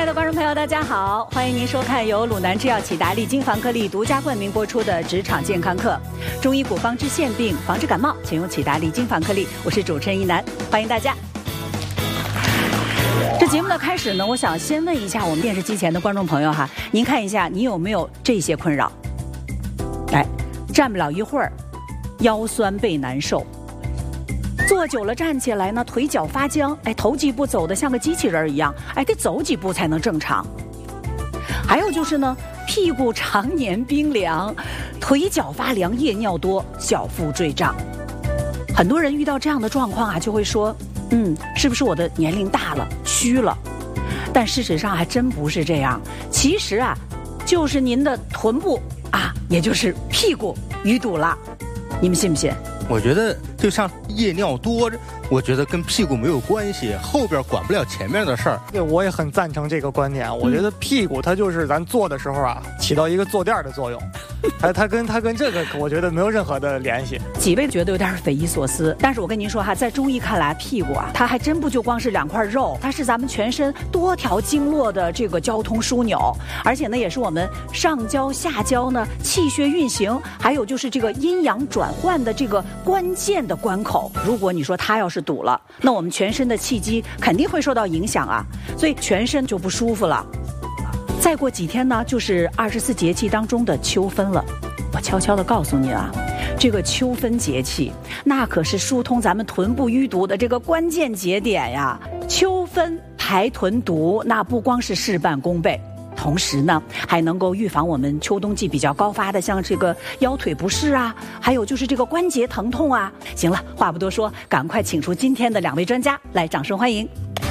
爱的观众朋友，大家好，欢迎您收看由鲁南制药启达利金防克力独家冠名播出的职场健康课，中医古方治腺病，防治感冒，请用启达利金防克力。我是主持人一楠，欢迎大家。这节目的开始呢，我想先问一下我们电视机前的观众朋友哈，您看一下，你有没有这些困扰？来，站不了一会儿，腰酸背难受。坐久了站起来呢，腿脚发僵，头几步走得像个机器人一样，得走几步才能正常。还有就是呢，屁股常年冰凉，腿脚发凉，夜尿多，小腹坠胀。很多人遇到这样的状况啊，就会说，是不是我的年龄大了，虚了？但事实上还真不是这样，其实啊，就是您的臀部啊，也就是屁股淤堵了，你们信不信？ 我觉得就像夜尿多，我觉得跟屁股没有关系，后边管不了前面的事儿。 对，我也很赞成这个观点。我觉得屁股它就是咱坐的时候啊，起到一个坐垫的作用。它跟这个我觉得没有任何的联系。 几位觉得有点匪夷所思，但是我跟您说哈，在中医看来，屁股啊，它还真不就光是两块肉，它是咱们全身多条经络的这个交通枢纽，而且呢，也是我们上焦下焦呢气血运行，还有就是这个阴阳转换的这个关键的关口。如果你说它要是堵了，那我们全身的气机肯定会受到影响啊，所以全身就不舒服了。再过几天呢，就是24节气当中的秋分了。我悄悄地告诉你啊，这个秋分节气，那可是疏通咱们臀部淤堵的这个关键节点呀。秋分排臀毒，那不光是事半功倍，同时呢，还能够预防我们秋冬季比较高发的，像这个腰腿不适啊，还有就是这个关节疼痛啊。行了，话不多说，赶快请出今天的2位专家，来，掌声欢迎。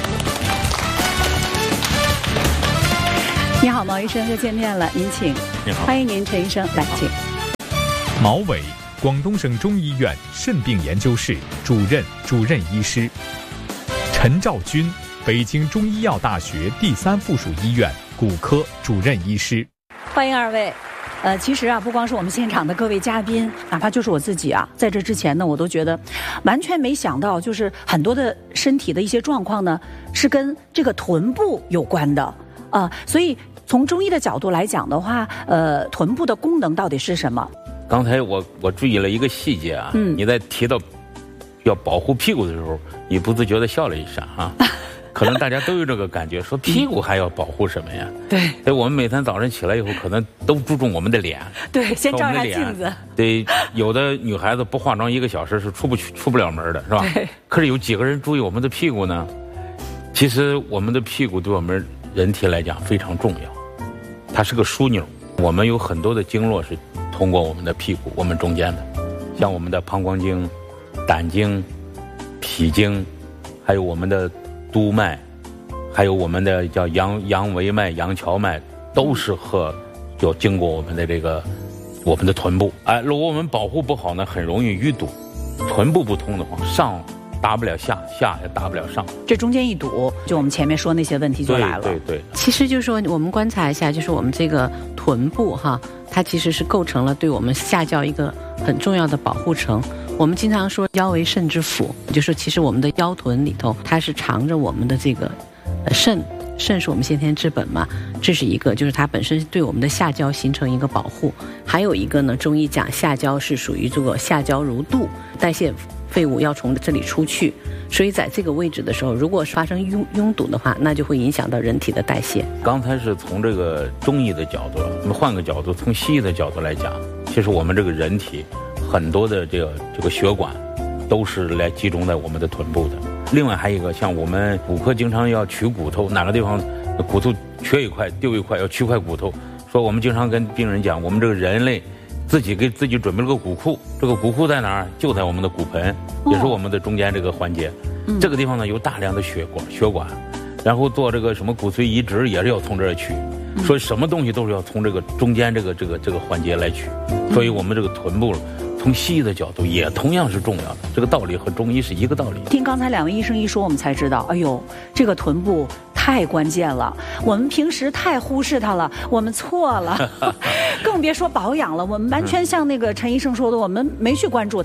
你好，毛医生，又见面了，您请。 你好， 欢迎您，陈医生，来，请。 毛伟，广东省中医院肾病研究室主任医师。陈兆军，北京中医药大学第3附属医院骨科主任医师。 欢迎二位。其实啊，不光是我们现场的各位嘉宾，哪怕就是我自己啊，在这之前呢，我都觉得完全没想到，就是很多的身体的一些状况呢，是跟这个臀部有关的啊。所以从中医的角度来讲的话，臀部的功能到底是什么？ 刚才我注意了一个细节啊，你在提到要保护屁股的时候，你不自觉地笑了一下啊。可能大家都有这个感觉，说屁股还要保护什么呀？对，所以我们每天早上起来以后，可能都注重我们的脸。 对，先照一下镜子。 对，有的女孩子不化妆1个小时是出不了门的，是吧？对。可是有几个人注意我们的屁股呢？其实我们的屁股对我们人体来讲非常重要，它是个枢纽。我们有很多的经络是通过我们的屁股，我们中间的，像我们的膀胱经、胆经、脾经，还有我们的督脉，还有我们的叫阳维脉、阳跷脉，都是就经过我们的臀部。如果我们保护不好呢，很容易淤堵。臀部不通的话，上达不了下，下也达不了上， 这中间一堵，就我们前面说那些问题就来了。 对。 其实就是说，我们观察一下，就是我们这个臀部哈，它其实是构成了对我们下焦一个很重要的保护层。我们经常说腰为肾之府，就是说其实我们的腰臀里头，它是藏着我们的这个肾是我们先天之本嘛，这是一个，就是它本身对我们的下焦形成一个保护。还有一个呢，中医讲下焦是属于这个下焦如肚，代谢废物要从这里出去，所以在这个位置的时候，如果发生拥堵的话，那就会影响到人体的代谢。 刚才是从这个中医的角度，我们换个角度，从西医的角度来讲，其实我们这个人体很多的这个血管都是来集中在我们的臀部的。另外还有一个，像我们骨科经常要取骨头，哪个地方骨头缺一块丢一块，要取块骨头。说我们经常跟病人讲，我们这个人类自己给自己准备了个骨库，这个骨库在哪儿？就在我们的骨盆，也是我们的中间这个环节。这个地方呢有大量的血管，然后做这个什么骨髓移植也是要从这儿取。所以什么东西都是要从这个中间这个环节来取。所以我们这个臀部从西医的角度也同样是重要的，这个道理和中医是一个道理。 听刚才2位医生一说，我们才知道，哎呦，这个臀部太关键了，我们平时太忽视它了，我们错了，更别说保养了。我们完全像那个陈医生说的，我们没去关注它。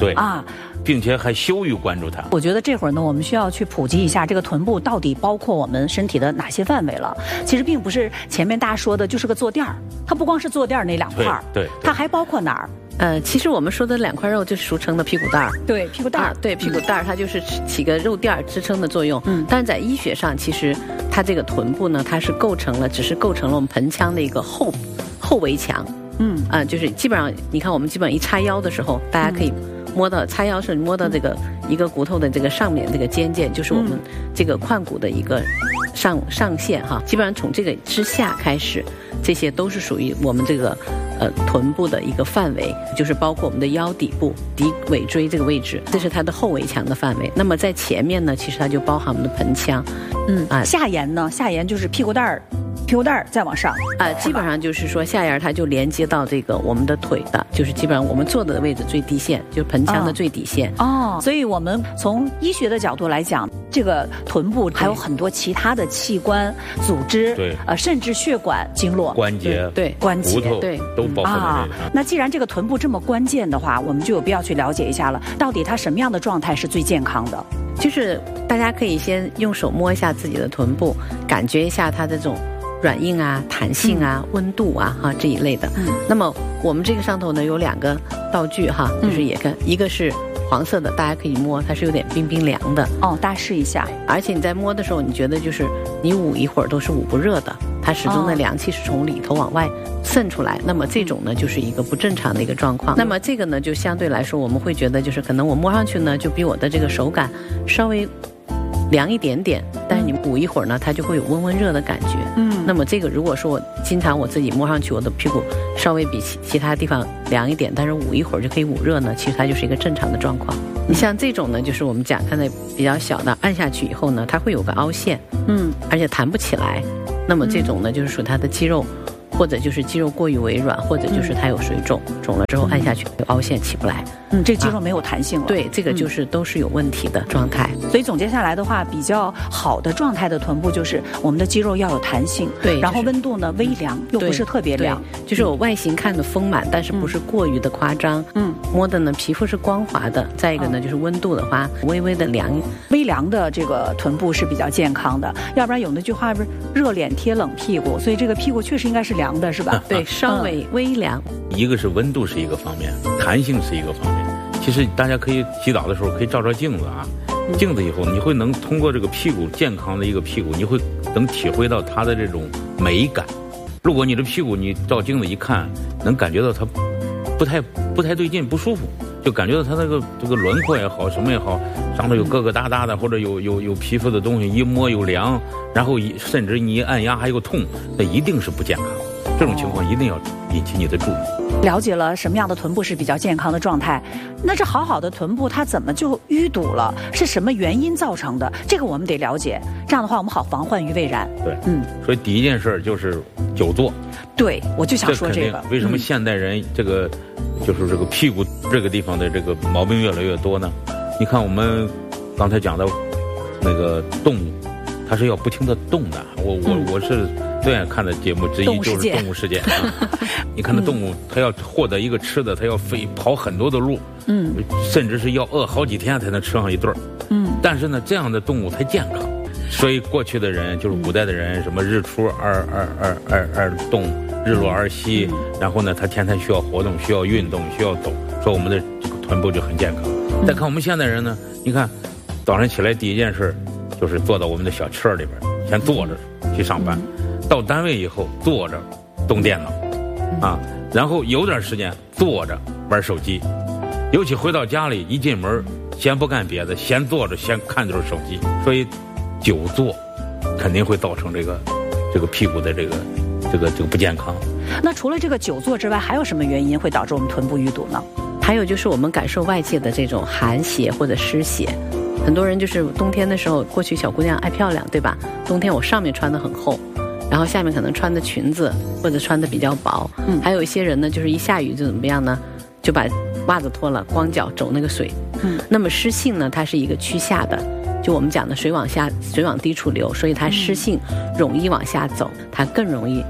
对啊。 并且还羞于关注它。 我觉得这会儿呢，我们需要去普及一下这个臀部到底包括我们身体的哪些范围了。其实并不是前面大家说的就是个坐垫儿，它不光是坐垫儿那2块， 对， 它还包括哪儿？ 其实我们说的2块肉就是俗称的屁股蛋儿。 对，屁股蛋儿， 对，屁股蛋儿它就是起个肉垫儿支撑的作用。但是在医学上，其实它这个臀部呢，它是只是构成了我们盆腔的一个后围墙。就是基本上，你看我们基本上一叉腰的时候，大家可以摸到叉腰是摸到这个一个骨头的这个上面这个尖尖，就是我们这个髋骨的一个上限哈。基本上从这个之下开始，这些都是属于我们这个臀部的一个范围，就是包括我们的腰底部骶尾椎这个位置，这是它的后围墙的范围。那么在前面呢，其实它就包含我们的盆腔。 下沿呢？下沿就是屁股蛋儿再往上基本上就是说下沿它就连接到这个我们的腿的，就是基本上我们坐的位置最低线，就是盆腔的最底线。 所以我们从医学的角度来讲，这个臀部还有很多其他的器官、组织， 对， 甚至血管、经络、 关节、 对关节、 骨头， 对， 都包括在这里。 那既然这个臀部这么关键的话，我们就有必要去了解一下了，到底它什么样的状态是最健康的？ 就是大家可以先用手摸一下自己的臀部，感觉一下它的这种软硬啊、弹性啊、温度啊这一类的。那么我们这个上头呢有2个道具就是也看，一个是黄色的，大家可以摸，它是有点冰冰凉的。 大家试一下。 而且你在摸的时候，你觉得就是你捂一会儿都是捂不热的，它始终的凉气是从里头往外渗出来。那么这种呢就是一个不正常的一个状况。那么这个呢就相对来说我们会觉得就是可能我摸上去呢就比我的这个手感稍微凉一点点，但是你捂一会儿呢它就会有温温热的感觉。那么这个如果说经常我自己摸上去我的屁股稍微比其他地方凉一点，但是捂一会儿就可以捂热呢，其实它就是一个正常的状况。你像这种呢就是我们讲刚才比较小的，按下去以后呢它会有个凹陷，而且弹不起来。那么这种呢就是属于它的肌肉，或者就是肌肉过于微软，或者就是它有水肿，肿了之后按下去有凹陷起不来。 这肌肉没有弹性了。 对，这个就是都是有问题的状态。 所以总结下来的话，比较好的状态的臀部就是我们的肌肉要有弹性， 对， 然后温度呢微凉，又不是特别凉， 就是我外形看的丰满，但是不是过于的夸张。摸的呢皮肤是光滑的，再一个呢就是温度的话微微的凉， 微凉的这个臀部是比较健康的。要不然有那句话不是热脸贴冷屁股，所以这个屁股确实应该是凉的，是吧？ 对，稍微微凉。 一个是温度是一个方面，弹性是一个方面。其实大家可以洗澡的时候可以照照镜子镜子以后你会能通过这个屁股健康的一个屁股，你会能体会到它的这种美感。如果你的屁股你照镜子一看，能感觉到它不太对劲，不舒服，就感觉到它这个轮廓也好，什么也好，上头有疙疙瘩瘩的，或者有皮肤的东西，一摸有凉，然后甚至你一按压还有痛，那一定是不健康。这种情况一定要引起你的注意。 了解了什么样的臀部是比较健康的状态，那这好的臀部它怎么就淤堵了？是什么原因造成的？这个我们得了解，这样的话我们好防患于未然。 对，所以第一件事就是久坐。 对，我就想说这个。 为什么现代人就是这个屁股这个地方的这个毛病越来越多呢？你看我们刚才讲的那个动物，它是要不停的动的。我是最爱看的节目之一就是动物世界。你看那动物，它要获得一个吃的，它要跑很多的路，甚至是要饿好几天才能吃上一顿。但是呢，这样的动物才健康。所以过去的人就是古代的人，什么日出二动，日落而息，然后呢，他天天需要活动，需要运动，需要动，所以我们的这个臀部就很健康。再看我们现代人呢，你看早上起来第一件事就是坐到我们的小车里边，先坐着去上班，到单位以后坐着动电脑然后有点时间坐着玩手机，尤其回到家里一进门先不干别的，先坐着先看就是手机。所以久坐肯定会造成这个屁股的这个不健康。 那除了这个久坐之外，还有什么原因会导致我们臀部淤堵呢？ 还有就是我们感受外界的这种寒邪或者湿邪。很多人就是冬天的时候，过去小姑娘爱漂亮，对吧？冬天我上面穿得很厚，然后下面可能穿的裙子或者穿的比较薄。还有一些人呢，就是一下雨就怎么样呢，就把袜子脱了，光脚走那个水。那么湿性呢，它是一个趋下的，就我们讲的水往低处流，所以它湿性容易往下走，它更容易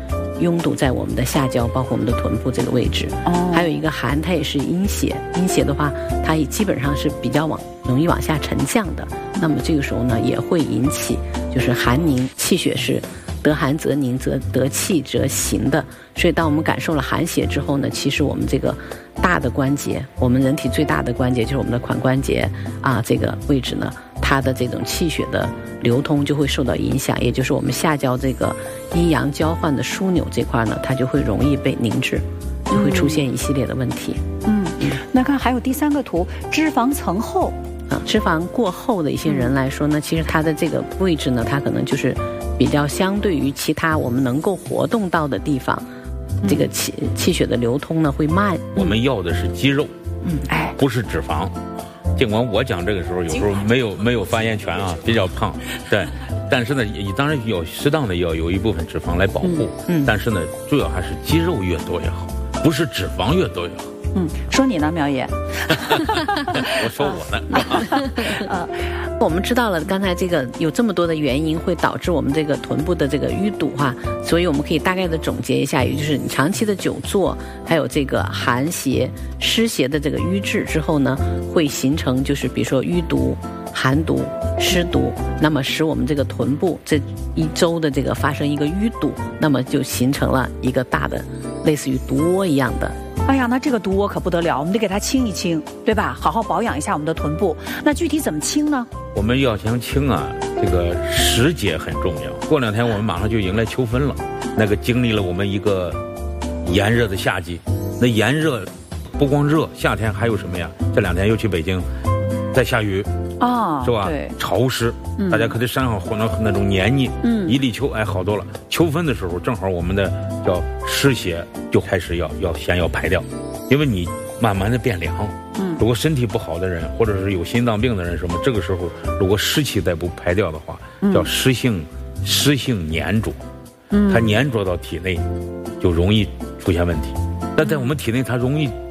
拥堵在我们的下焦，包括我们的臀部这个位置。还有一个寒，它也是阴邪，阴邪的话，它也基本上是比较容易往下沉降的。那么这个时候呢，也会引起就是寒凝，气血是得寒则凝，得气则行的。所以当我们感受了寒邪之后呢，其实我们这个大的关节，我们人体最大的关节就是我们的髋关节啊，这个位置呢，它的这种气血的流通就会受到影响，也就是我们下焦这个阴阳交换的枢纽这块呢，它就会容易被凝滞，就会出现一系列的问题。 那看还有第3个图，脂肪层厚。 脂肪过厚的一些人来说呢，其实它的这个位置呢，它可能就是比较相对于其他我们能够活动到的地方，这个气血的流通呢会慢。 我们要的是肌肉，不是脂肪。尽管我讲这个时候有时候没有发言权啊，比较胖，对，但是呢，当然有适当的要有一部分脂肪来保护，但是呢，主要还是肌肉越多越好，不是脂肪越多越好。 说你呢，苗爷？ 我说我呢。 我们知道了，刚才这个有这么多的原因会导致我们这个臀部的这个淤堵哈，所以我们可以大概的总结一下，也就是你长期的久坐，还有这个寒邪、湿邪的这个瘀滞之后呢，会形成就是比如说淤堵、寒毒、湿毒，那么使我们这个臀部这一周的这个发生一个淤堵，那么就形成了一个大的类似于毒窝一样的。 哎呀，那这个毒窝可不得了，我们得给它清一清，对吧？好好保养一下我们的臀部。那具体怎么清呢？ 我们要想清啊，这个时节很重要。过2天我们马上就迎来秋分了，那个经历了我们一个炎热的夏季，那炎热不光热，夏天还有什么呀？这2天又去北京，在下雨。是吧？ 对， 潮湿，大家可在山上混到那种黏腻，一立秋，好多了。秋分的时候，正好我们的叫湿邪就开始要先排掉，因为你慢慢的变凉。如果身体不好的人，或者是有心脏病的人什么，这个时候如果湿气再不排掉的话，叫湿性粘着，它粘着到体内，就容易出现问题。但在我们体内，它容易